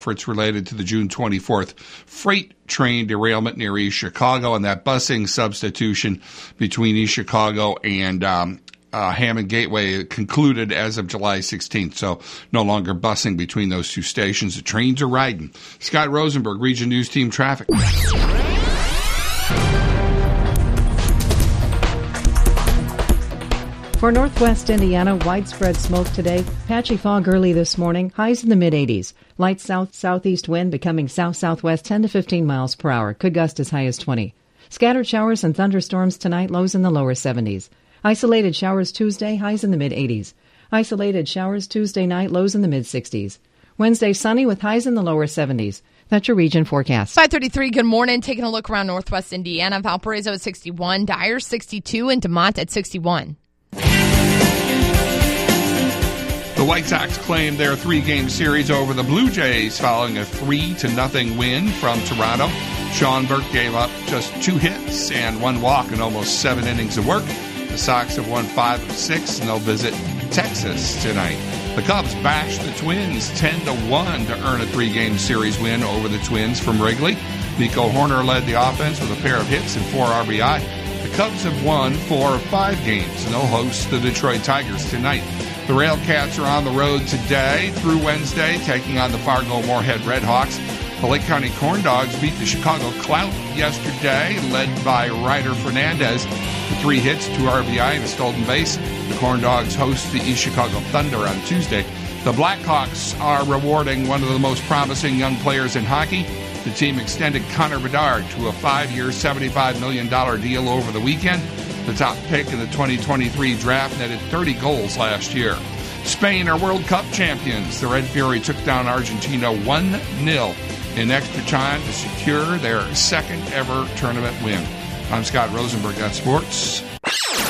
efforts related to the June 24th freight train derailment near East Chicago and that busing substitution between East Chicago and Hammond Gateway concluded as of July 16th. So no longer busing between those two stations. The trains are riding. Scott Rosenberg, Region News Team Traffic. For northwest Indiana, widespread smoke today. Patchy fog early this morning. Highs in the mid-80s. Light south-southeast wind becoming south-southwest 10 to 15 miles per hour. Could gust as high as 20. Scattered showers and thunderstorms tonight. Lows in the lower 70s. Isolated showers Tuesday. Highs in the mid-80s. Isolated showers Tuesday night. Lows in the mid-60s. Wednesday sunny with highs in the lower 70s. That's your region forecast. 5:33, good morning. Taking a look around northwest Indiana. Valparaiso at 61. Dyer 62. And DeMont at 61. The White Sox claimed their 3-game series over the Blue Jays following a 3-0 win from Toronto. Sean Burke gave up just 2 hits and 1 walk in almost 7 innings of work. The Sox have won 5 of 6, and they'll visit Texas tonight. The Cubs bashed the Twins 10-1 to earn a 3-game series win over the Twins from Wrigley. Nico Horner led the offense with a pair of hits and 4 RBI. The Cubs have won 4 of 5 games, and they'll host the Detroit Tigers tonight. The Railcats are on the road today through Wednesday, taking on the Fargo-Moorhead Redhawks. The Lake County Corn Dogs beat the Chicago Clout yesterday, led by Ryder Fernandez with 3 hits, 2 RBI, and a stolen base. The Corn Dogs host the East Chicago Thunder on Tuesday. The Blackhawks are rewarding one of the most promising young players in hockey. The team extended Connor Bedard to a 5-year, $75 million deal over the weekend. The top pick in the 2023 draft netted 30 goals last year. Spain are World Cup champions. The Red Fury took down Argentina 1-0 in extra time to secure their second ever tournament win. I'm Scott Rosenberg, that's sports.